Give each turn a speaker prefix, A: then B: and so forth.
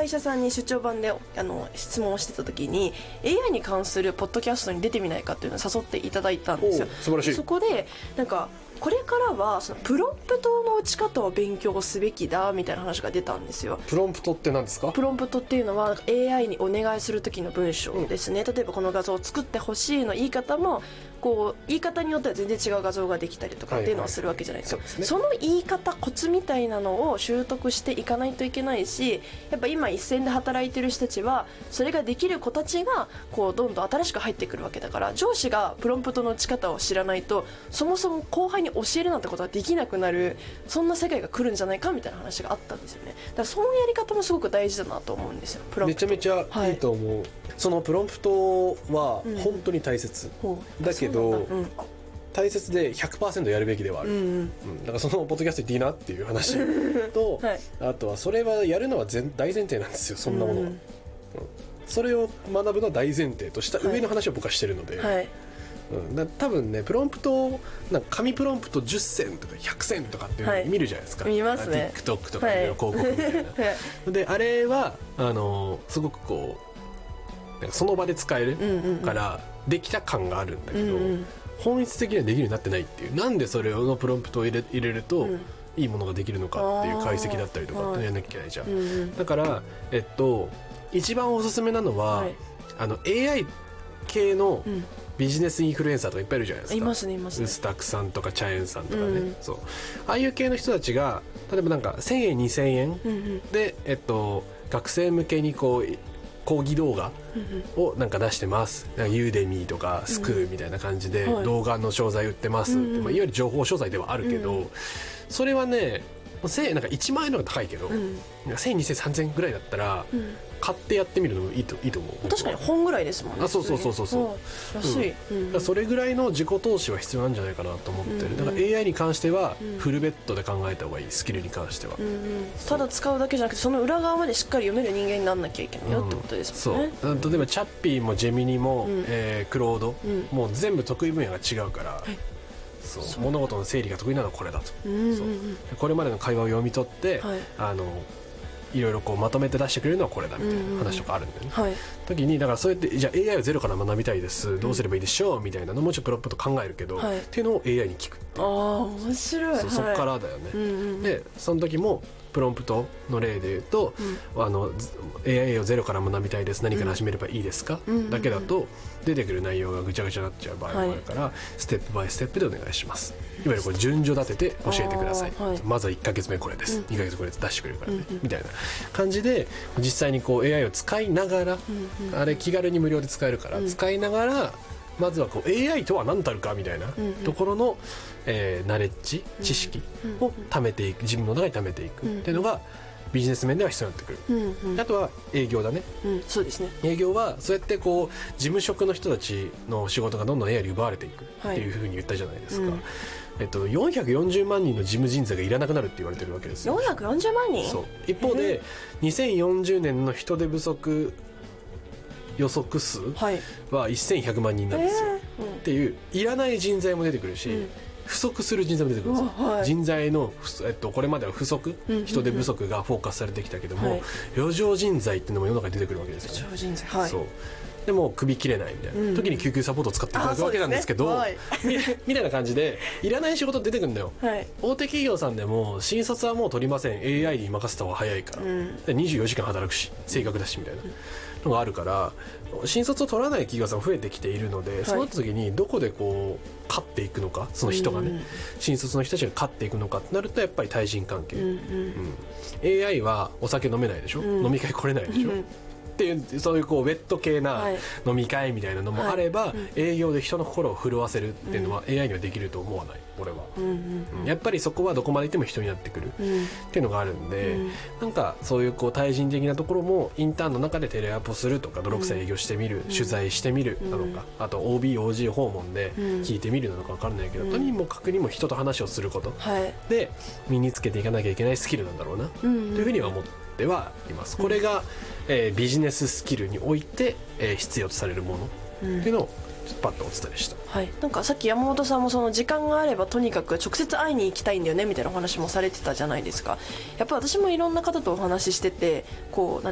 A: 会社さんに出張版で質問をしてた時に AI に関するポッドキャストに出てみないかっていうのを誘っていただいたんですよ。
B: 素晴らしい。
A: そこでなんかこれからはそのプロンプトの打ち方を勉強すべきだみたいな話が出たんですよ。
B: プロンプトって何ですか？
A: プロンプトっていうのは AI にお願いする時の文章ですね、例えばこの画像を作ってほしいの言い方もこう言い方によっては全然違う画像ができたりとかっていうのをするわけじゃないですか、その言い方コツみたいなのを習得していかないといけないし、やっぱ今一線で働いてる人たちはそれができる子たちがこうどんどん新しく入ってくるわけだから、上司がプロンプトの打ち方を知らないとそもそも後輩に教えるなんてことはできなくなる、そんな世界が来るんじゃないかみたいな話があったんですよね。だからそのやり方もすごく大事だなと思うんですよ。プロンプト
B: めちゃめちゃいいと思う、はい、そのプロンプトは本当に大切、だけど、大切で 100% やるべきではある、だからそのポッドキャスト言っていいなっていう話と、はい、あとはそれはやるのは大前提なんですよ、そんなものは、それを学ぶのは大前提とした上の話を僕はしてるので、はい、多分ねプロンプトなんか紙プロンプト10選とか100選とかっていうのを見るじゃないですか、
A: 見ますね。
B: TikTok とかで広告みたいな、であれはすごくこうなんかその場で使えるからできた感があるんだけど、本質的にはできるようになってないっていう、なんでそれのプロンプトを入れるといいものができるのかっていう解析だったりとかってやんなきゃいけないじゃん、だから一番おすすめなのは、AI 系のビジネスインフルエンサーとかいっぱいいるじゃないですか。
A: いますねいますね。
B: ウスタクさんとかチャエンさんとかね、そうああいう系の人たちが例えばなんか1000円2000円で、学生向けにこう講義動画をなんか出してます、なんかユーデミーとかスクーみたいな感じで動画の商材売ってますって、いわゆる情報商材ではあるけど、それはねなんか1万円の方が高いけど、1000、2000、3000ぐらいだったら、買ってやってみるのもいいと思う。
A: 確かに本ぐらいですもんね。
B: そう安い、それぐらいの自己投資は必要なんじゃないかなと思ってる。だから AI に関してはフルベッドで考えた方がいい、スキルに関しては、
A: ただ使うだけじゃなくてその裏側までしっかり読める人間にならなきゃいけないよってことですもんね。
B: そう例えばチャッピーもジェミニも、クロード、もう全部得意分野が違うから、そう物事の整理が得意なのはこれだと、これまでの会話を読み取って、いろいろこうまとめて出してくれるのはこれだみたいな話とかあるんだよね、時にだからそうやってじゃあ AI をゼロから学びたいです、どうすればいいでしょうみたいなのもちょっとプロンプト考えるけど、っていうのを AI に聞く。
A: 面白い。
B: そっからだよね、でその時もプロンプトの例で言うと、AI をゼロから学びたいです、何から始めればいいですか、だけだと出てくる内容がぐちゃぐちゃになっちゃう場合もあるから、ステップバイステップでお願いします、いわゆるこれ順序立てて教えてください、まずは1ヶ月目これです、2ヶ月これ出してくれるからね、みたいな感じで実際にこう AI を使いながら、あれ気軽に無料で使えるから、使いながらまずはこう AI とは何たるかみたいなところの、ナレッジ知識を貯めていく、自分の中に貯めていくっていうのがビジネス面では必要になってくる、あとは営業だね、
A: そうですね。
B: 営業はそうやってこう事務職の人たちの仕事がどんどん AI に奪われていくっていうふうに言ったじゃないですか、440万人の事務人材がいらなくなるって言われてるわけですよ。
A: 440万人。
B: そう一方で、2040年の人手不足予測数は1100万人なんですよ、っていういらない人材も出てくるし、不足する人材も出てくるんですよ、人材の、これまでは不足、人手不足がフォーカスされてきたけども、余剰人材っていうのも世の中に出てくるわけですよね。余剰人材、そうでも首切れないみたいな、時に救急サポートを使っていただくわけなんですけど、みたいな感じでいらない仕事出てくるんだよ、大手企業さんでも新卒はもう取りません、 AI に任せた方が早いから、で24時間働くし正確だしみたいなのがあるから、新卒を取らない企業さん増えてきているので、そうなった時にどこでこう勝っていくのか、その人がね、新卒の人たちが勝っていくのかってなるとやっぱり対人関係、AI はお酒飲めないでしょ、飲み会来れないでしょ、っていうそういうこうウェット系な飲み会みたいなのもあれば、営業で人の心を震わせるっていうのは AI にはできると思わない俺は、やっぱりそこはどこまでいっても人になってくるっていうのがあるんで、なんかそういうこう対人的なところもインターンの中でテレアポするとか、泥臭い営業してみる、取材してみるなのか、あと OB/OG 訪問で聞いてみるなのか分からないけど、とにもかくにも人と話をすることで身につけていかなきゃいけないスキルなんだろうなというふうには思ってはいます。これがビジネススキルにおいて必要とされるものっていうのをパッとお伝えした、
A: なんかさっき山本さんもその時間があればとにかく直接会いに行きたいんだよねみたいなお話もされてたじゃないですか。やっぱ私もいろんな方とお話ししてて、こう